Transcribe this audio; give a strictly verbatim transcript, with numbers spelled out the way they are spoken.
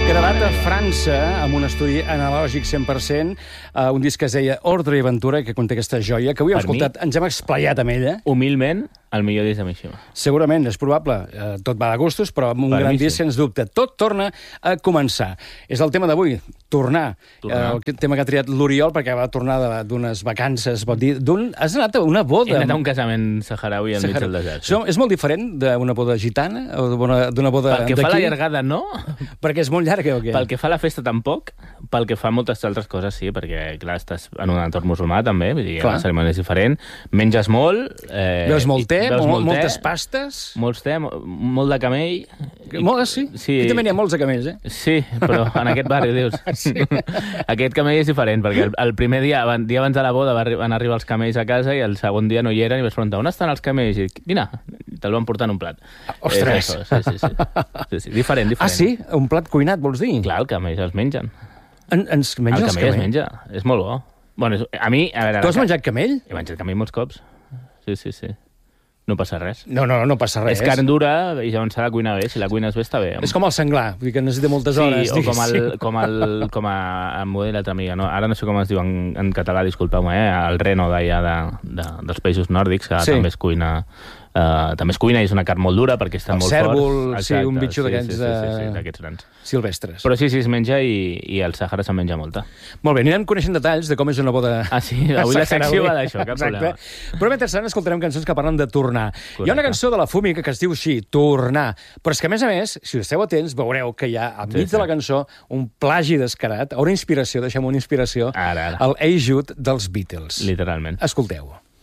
Gravat a França, amb un estudi analògic cent per cent, uh, un disc que es deia Ordre i Aventura, que conté aquesta joia, que avui hem Per escoltat, mi, ens hem esplayat amb ella. Humilment, el millor disc de Mishima. Segurament, és probable. Uh, tot va de gustos, però amb un Per gran mi sí. disc, sens dubte. Tot torna a començar. És el tema d'avui, tornar. Tornar. Uh, el tema que ha triat l'Oriol, perquè va tornar de- d'unes vacances, pot dir, d'un... Has anat a una boda. He anat a un casament saharaui al mig del desert. Això és molt diferent d'una boda gitana o d'una d'una boda Pel que fa a la d'aquí? llargada, no. Perquè és molt llarga o què? Pel que fa a la festa, tampoc. Pel que fa a moltes altres coses, sí, perquè, clar, estàs en un entorn musulmà, també, vull dir, Clar. la cerimònia és diferent. Menges molt... Eh, Veus molt te, veus molt, molt te, moltes pastes... Molts te, mo- molt de camell... Molt, sí. Sí. Aquí també n'hi ha molts de camells, eh? Sí, però en aquest barri, dius. Sí. Aquest camell és diferent, perquè el, el primer dia, aban- dia abans de la boda, va arri- van arribar els camells a casa i el segon dia no hi eren i vas preguntar, on estan els camells? I dic, vine, te'l van portar en un plat. Ostres! És això, sí, sí, sí. sí, sí. Diferent, diferent. Ah, sí? Un plat cuinat, vols dir? Clar, el camell els mengen. En, ens mengen el els camell es camells? menja, és molt bo. Bueno, és, a mi... A veure, Tu has la- menjat camell? He menjat camell molts cops. Sí, sí, sí. No passa res. No, no, no passa res. És carn dura i llavors s'ha de cuinar bé. Si la cuines bé, està bé. És com el senglar, vull dir que necessita moltes hores. Sí, o com el, diguéssim. com el, com a, em ho deia l'altra amiga, no? Ara no sé com es diu en, en català, disculpeu-me, eh? El reno d'allà de, de, dels països nòrdics, que Sí. també es cuina... Uh, també es cuina i és una carn molt dura perquè està El molt cèrvol, fort. sí, un bitxo sí, d'aquests sí, sí, sí, sí, de- d'aquests grans. Silvestres. Però sí, sí, es menja i, i al Sàhara se'n menja molta. Molt bé, anirem coneixent detalls de com és una boda... Ah, sí? Avui la secció va d'això, cap Exacte. problema. Però mentrestant escoltarem cançons que parlen de tornar. Hi ha una Correcte. cançó de la Fúmica que es diu així, Tornar. Però és que, a més a més, si esteu atents, veureu que hi ha, enmig Sí, de sí. la cançó, un plagi descarat, o una inspiració, deixem una inspiració, Ara, ara. el Hey Jude dels Beatles. Literalment. Escolteu-ho.